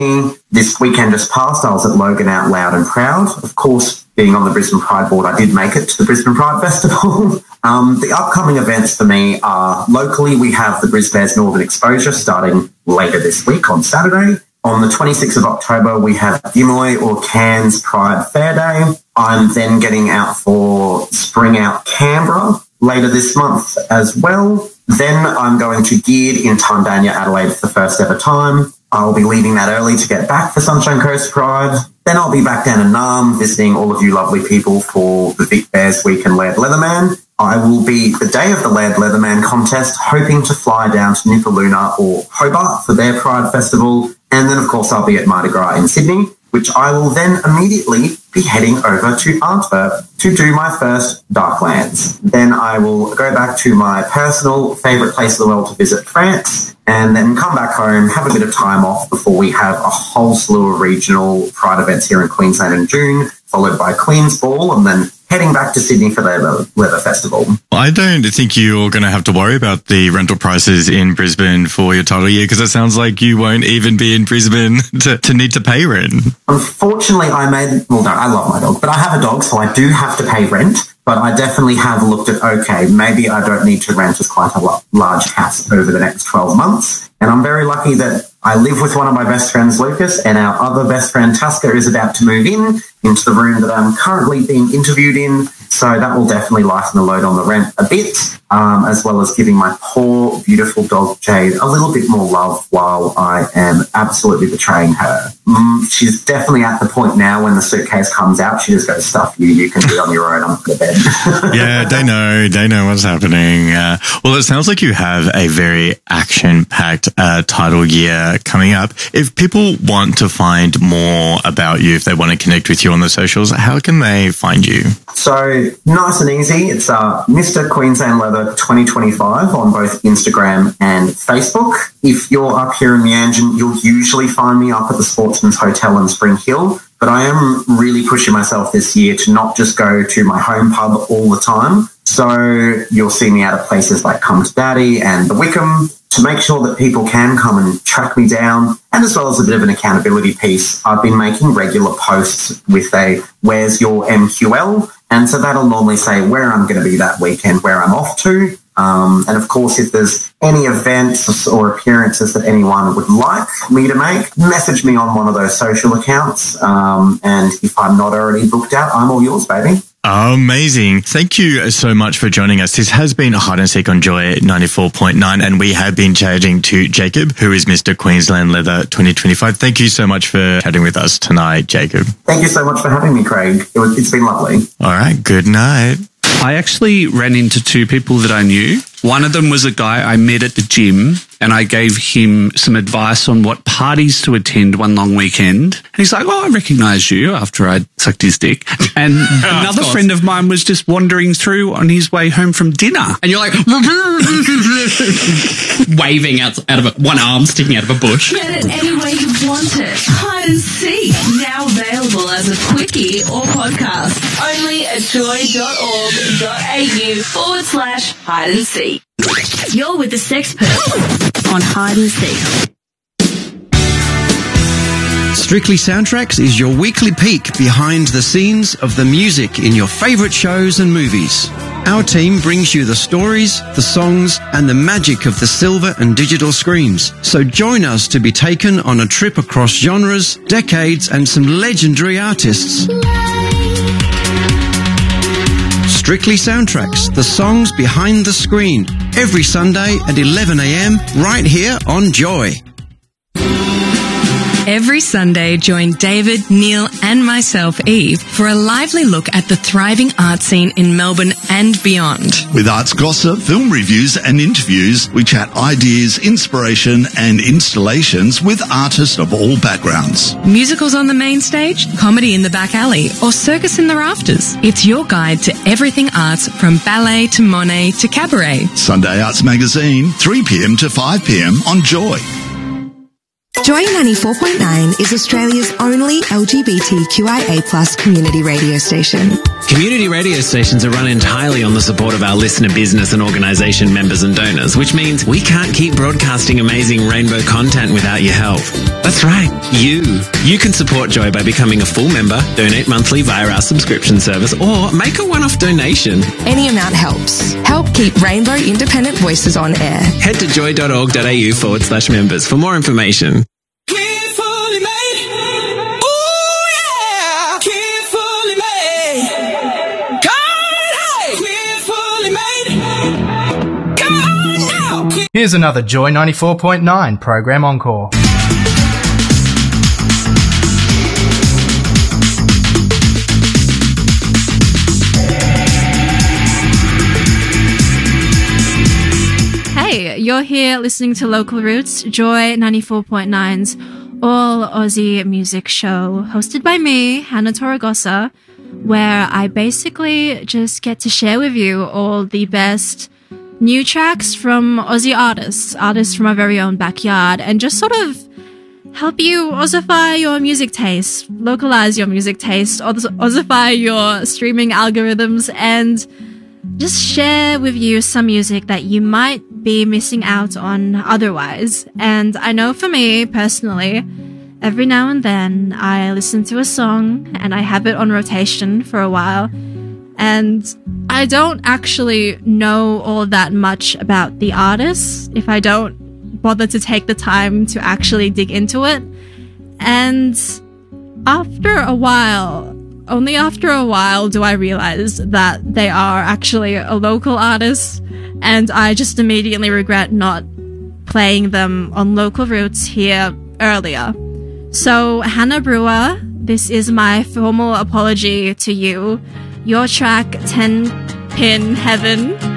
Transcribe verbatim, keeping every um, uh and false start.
This weekend just passed, I was at Logan Out Loud and Proud. Of course, being on the Brisbane Pride Board, I did make it to the Brisbane Pride Festival. um, the upcoming events for me are locally, we have the Brisbane's Northern Exposure starting later this week on Saturday. On the twenty-sixth of October, we have Gimoy or Cairns Pride Fair Day. I'm then getting out for Spring Out Canberra later this month as well. Then I'm going to Geared in Tundanya, Adelaide for the first ever time. I'll be leaving that early to get back for Sunshine Coast Pride. Then I'll be back down in Naarm visiting all of you lovely people for the Vic Bears Week and Laird Leatherman. I will be, the day of the Laird Leatherman contest, hoping to fly down to Nipaluna or Hobart for their Pride Festival. And then, of course, I'll be at Mardi Gras in Sydney, which I will then immediately be heading over to Antwerp to do my first Darklands. Then I will go back to my personal favourite place in the world to visit, France, and then come back home, have a bit of time off before we have a whole slew of regional Pride events here in Queensland in June, followed by Queen's Ball, and then heading back to Sydney for the Leather Festival. I don't think you're going to have to worry about the rental prices in Brisbane for your title year, because it sounds like you won't even be in Brisbane to, to need to pay rent. Unfortunately, I made, well, no, I love my dog, but I have a dog, so I do have to pay rent. But I definitely have looked at, okay, maybe I don't need to rent as quite a large house over the next twelve months. And I'm very lucky that I live with one of my best friends, Lucas, and our other best friend, Tusker, is about to move in into the room that I'm currently being interviewed in. So that will definitely lighten the load on the rent a bit, um, as well as giving my poor, beautiful dog, Jade, a little bit more love while I am absolutely betraying her. Mm, she's definitely at the point now when the suitcase comes out, she just goes, stuff you, you can be on your own, I'm going to bed. Yeah, they know, they know what's happening. Uh, well, it sounds like you have a very action-packed uh, title year coming up. If people want to find more about you, if they want to connect with you on the socials, how can they find you? So, nice and easy. It's uh, Mister Queensland Leather twenty twenty-five on both Instagram and Facebook. If you're up here in Meanjin, you'll usually find me up at the Sportsman's Hotel in Spring Hill. But I am really pushing myself this year to not just go to my home pub all the time. So you'll see me out at places like Come to Daddy and the Wickham to make sure that people can come and track me down. And as well as a bit of an accountability piece, I've been making regular posts with a Where's Your M Q L? And so that'll normally say where I'm going to be that weekend, where I'm off to. Um, and of course, if there's any events or appearances that anyone would like me to make, message me on one of those social accounts. Um, and if I'm not already booked out, I'm all yours, baby. Amazing. Thank you so much for joining us. This has been Hide and Seek on Joy ninety-four point nine, and we have been chatting to Jacob, who is Mister Queensland Leather twenty twenty-five. Thank you so much for chatting with us tonight, Jacob. Thank you so much for having me, Craig. It was, it's been lovely. All right. Good night. I actually ran into two people that I knew. One of them was a guy I met at the gym, and I gave him some advice on what parties to attend one long weekend. And he's like, oh, I recognise you, after I sucked his dick. And another friend of mine was just wandering through on his way home from dinner. And you're like, waving out, out of a, one arm sticking out of a bush. Get it any way you want it. Hide and Seek, now available as a quickie or podcast. Only at joy.org.au forward slash hide and seek. You're with the Sexpert on Hide and Seek. Strictly Soundtracks is your weekly peek behind the scenes of the music in your favourite shows and movies. Our team brings you the stories, the songs, and the magic of the silver and digital screens. So join us to be taken on a trip across genres, decades, and some legendary artists. Strictly Soundtracks, the songs behind the screen, every Sunday at eleven a m right here on Joy. Every Sunday, join David, Neil and myself, Eve, for a lively look at the thriving art scene in Melbourne and beyond. With arts gossip, film reviews and interviews, we chat ideas, inspiration and installations with artists of all backgrounds. Musicals on the main stage, comedy in the back alley, or circus in the rafters. It's your guide to everything arts, from ballet to Monet to cabaret. Sunday Arts Magazine, three p m to five p m on Joy. Joy ninety-four point nine is Australia's only L G B T Q I A plus community radio station. Community radio stations are run entirely on the support of our listener business and organisation members and donors, which means we can't keep broadcasting amazing rainbow content without your help. That's right, you. You can support Joy by becoming a full member, donate monthly via our subscription service, or make a one-off donation. Any amount helps. Help keep Rainbow Independent Voices on air. Head to joy.org.au forward slash members for more information. Here's another Joy ninety-four point nine program encore. Hey, you're here listening to Local Roots, Joy ninety-four point nine's all Aussie music show, hosted by me, Hannah Torregosa, where I basically just get to share with you all the best new tracks from Aussie artists, artists from our very own backyard, and just sort of help you Aussify your music taste, localize your music taste, Aussify your streaming algorithms, and just share with you some music that you might be missing out on otherwise. And I know for me, personally, every now and then I listen to a song and I have it on rotation for a while, and I don't actually know all that much about the artist if I don't bother to take the time to actually dig into it. And after a while, only after a while do I realize that they are actually a local artist, and I just immediately regret not playing them on Local Roots here earlier. So, Hannah Brewer, this is my formal apology to you. Your track, ten pin Heaven,